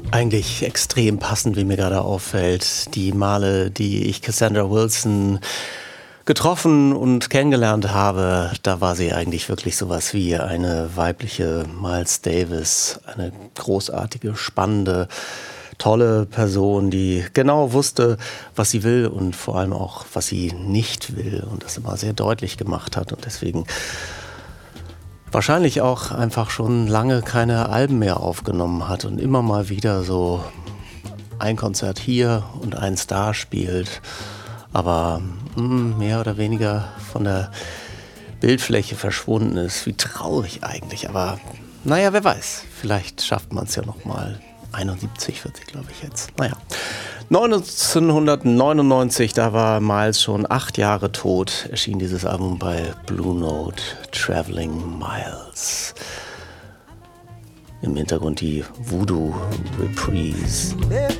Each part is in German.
Eigentlich extrem passend, wie mir gerade auffällt. Die Male, die ich Cassandra Wilson getroffen und kennengelernt habe, da war sie eigentlich wirklich sowas wie eine weibliche Miles Davis. Eine großartige, spannende, tolle Person, die genau wusste, was sie will und vor allem auch, was sie nicht will und das immer sehr deutlich gemacht hat und deswegen wahrscheinlich auch einfach schon lange keine Alben mehr aufgenommen hat und immer mal wieder so ein Konzert hier und eins da spielt, aber mehr oder weniger von der Bildfläche verschwunden ist. Wie traurig eigentlich, aber naja, wer weiß, vielleicht schafft man es ja noch mal. 71 wird sie, glaube ich, jetzt. Naja. 1999, da war Miles schon 8 Jahre tot, erschien dieses Album bei Blue Note, Traveling Miles. Im Hintergrund die Voodoo Reprise.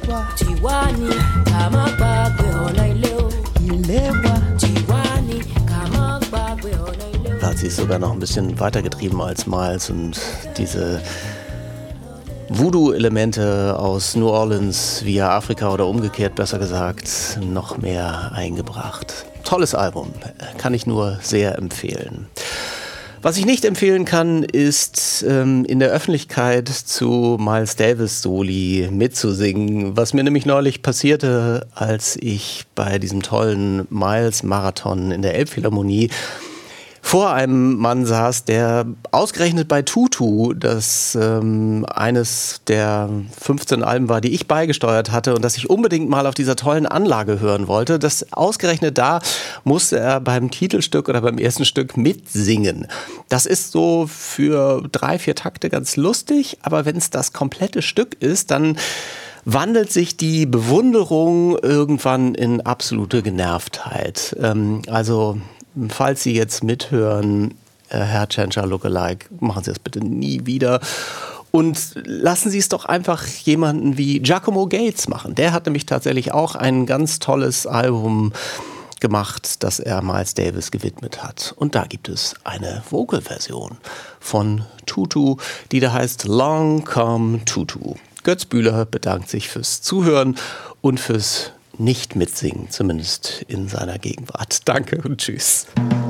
Da hat sie es sogar noch ein bisschen weitergetrieben als Miles und diese Voodoo-Elemente aus New Orleans via Afrika oder umgekehrt, besser gesagt, noch mehr eingebracht. Tolles Album, kann ich nur sehr empfehlen. Was ich nicht empfehlen kann, ist in der Öffentlichkeit zu Miles Davis Soli mitzusingen, was mir nämlich neulich passierte, als ich bei diesem tollen Miles-Marathon in der Elbphilharmonie vor einem Mann saß, der ausgerechnet bei Tutu, das eines der 15 Alben war, die ich beigesteuert hatte und das ich unbedingt mal auf dieser tollen Anlage hören wollte, das ausgerechnet da musste er beim Titelstück oder beim ersten Stück mitsingen. Das ist so für 3-4 Takte ganz lustig, aber wenn es das komplette Stück ist, dann wandelt sich die Bewunderung irgendwann in absolute Genervtheit. Falls Sie jetzt mithören, Herr Tschentscher Lookalike, machen Sie das bitte nie wieder. Und lassen Sie es doch einfach jemanden wie Giacomo Gates machen. Der hat nämlich tatsächlich auch ein ganz tolles Album gemacht, das er Miles Davis gewidmet hat. Und da gibt es eine Vocal-Version von Tutu, die da heißt Long Come Tutu. Götz Bühler bedankt sich fürs Zuhören und fürs nicht mitsingen, zumindest in seiner Gegenwart. Danke und tschüss.